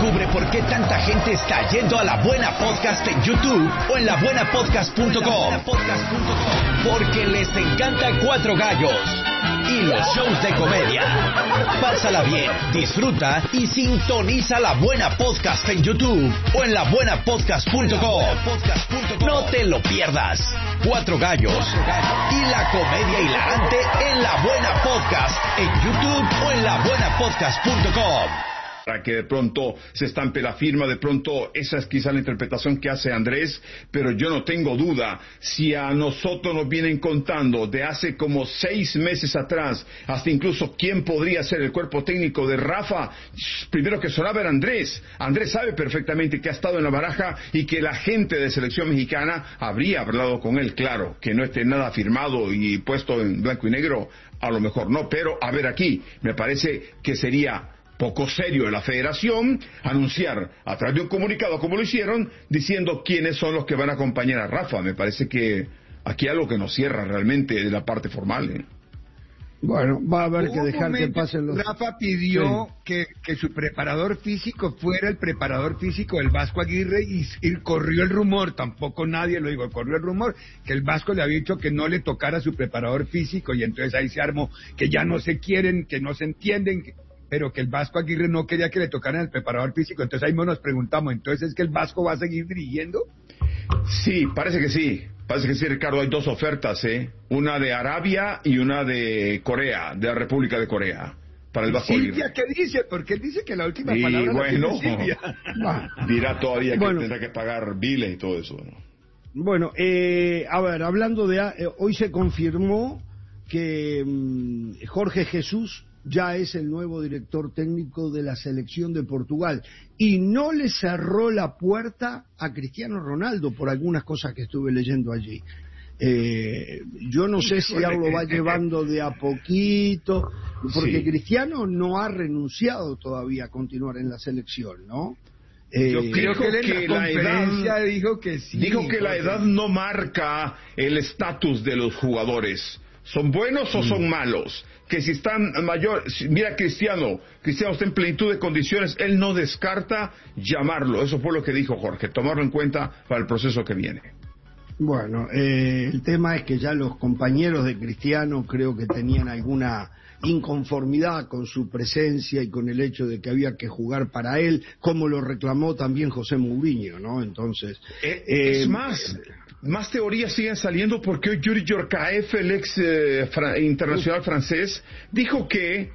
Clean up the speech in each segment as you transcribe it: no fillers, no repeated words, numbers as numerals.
Descubre por qué tanta gente está yendo a La Buena Podcast en YouTube o en labuenapodcast.com. Porque les encanta Cuatro Gallos y los shows de comedia. Pásala bien, disfruta y sintoniza La Buena Podcast en YouTube o en labuenapodcast.com. No te lo pierdas. Cuatro Gallos y la comedia hilarante en La Buena Podcast en YouTube o en labuenapodcast.com. Para que de pronto se estampe la firma, de pronto esa es quizá la interpretación que hace Andrés, pero yo no tengo duda, si a nosotros nos vienen contando de hace como 6 meses atrás, hasta incluso quién podría ser el cuerpo técnico de Rafa, primero que sonaba era Andrés. Andrés sabe perfectamente que ha estado en la baraja y que la gente de selección mexicana habría hablado con él, claro, que no esté nada firmado y puesto en blanco y negro, a lo mejor no, pero a ver aquí, me parece que sería poco serio de la federación anunciar a través de un comunicado como lo hicieron, diciendo quiénes son los que van a acompañar a Rafa. Me parece que aquí hay algo que nos cierra realmente de la parte formal, ¿eh? Bueno, va a haber que dejar que pasen los... Rafa pidió que su preparador físico fuera el preparador físico del Vasco Aguirre y corrió el rumor, tampoco nadie lo dijo, corrió el rumor que el Vasco le había dicho que no le tocara a su preparador físico y entonces ahí se armó que ya no se quieren, que no se entienden, pero que el Vasco Aguirre no quería que le tocaran el preparador físico. Entonces ahí nos preguntamos, ¿entonces es que el Vasco va a seguir dirigiendo? Sí, parece que sí, Ricardo. Hay 2 ofertas, una de Arabia y una de Corea, de la República de Corea, para el Vasco Aguirre. ¿Silvia qué dice? Porque él dice que la última palabra bueno, la tiene Silvia. Dirá todavía que tendrá que pagar biles y todo eso, ¿no? Bueno, a ver, hablando de... hoy se confirmó que Jorge Jesús ya es el nuevo director técnico de la selección de Portugal y no le cerró la puerta a Cristiano Ronaldo por algunas cosas que estuve leyendo allí. Yo no sé si algo lo va llevando de a poquito, porque Cristiano no ha renunciado todavía a continuar en la selección, ¿no? Yo creo que la conferencia dijo que sí. Dijo que la edad no marca el estatus de los jugadores. ¿Son buenos o son malos? Que si están mayores, mira Cristiano está en plenitud de condiciones, él no descarta llamarlo. Eso fue lo que dijo Jorge, tomarlo en cuenta para el proceso que viene. Bueno, el tema es que ya los compañeros de Cristiano creo que tenían alguna inconformidad con su presencia y con el hecho de que había que jugar para él, como lo reclamó también José Mourinho, ¿no? Entonces... es más teorías siguen saliendo porque hoy Yuri Yorkaev, el ex internacional francés, dijo que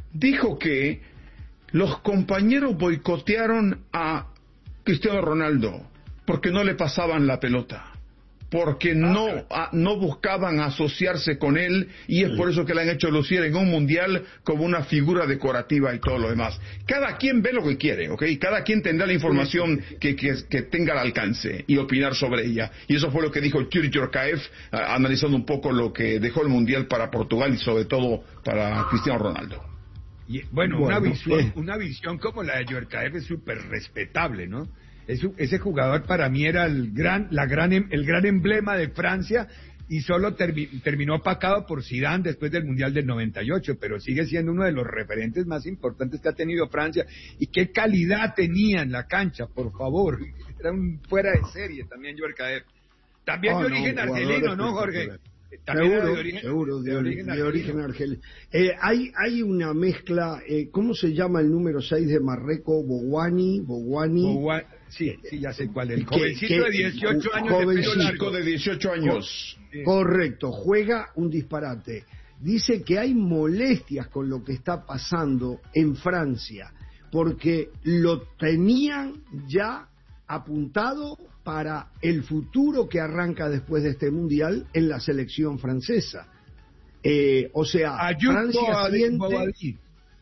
los compañeros boicotearon a Cristiano Ronaldo porque no le pasaban la pelota, porque no buscaban asociarse con él, y es por eso que le han hecho lucir en un mundial como una figura decorativa y todo lo demás. Cada quien ve lo que quiere, ¿ok? Cada quien tendrá la información que tenga al alcance y opinar sobre ella. Y eso fue lo que dijo Yuri Yorkaev, analizando un poco lo que dejó el mundial para Portugal y sobre todo para Cristiano Ronaldo. Y, bueno, una visión como la de Yorkaev es súper respetable, ¿no? Ese jugador para mí era el gran emblema de Francia y solo terminó opacado por Zidane después del Mundial del 98, pero sigue siendo uno de los referentes más importantes que ha tenido Francia. Y qué calidad tenía en la cancha, por favor. Era un fuera de serie también Yorkaev. También de origen argelino, ¿no, Jorge? Seguro, de origen argelino. Hay una mezcla, ¿cómo se llama el número 6 de Marruecos? Bouani. Sí, ya sé cuál es. El jovencito de 18 años. Jovencito de 18 años. Correcto, juega un disparate. Dice que hay molestias con lo que está pasando en Francia, porque lo tenían ya apuntado para el futuro que arranca después de este mundial en la selección francesa. O sea, Francia siente...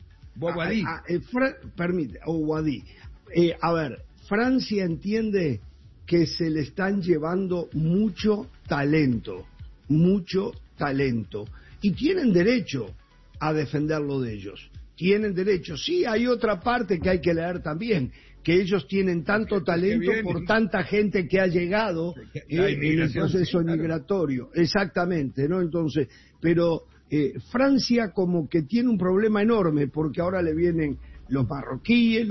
Ouadi. A ver, Francia entiende que se le están llevando mucho talento, y tienen derecho a defenderlo de ellos. Tienen derecho. Sí, hay otra parte que hay que leer también, que ellos tienen tanto talento por tanta gente que ha llegado en el proceso migratorio. Exactamente, ¿no? Entonces, pero Francia como que tiene un problema enorme, porque ahora le vienen los marroquíes,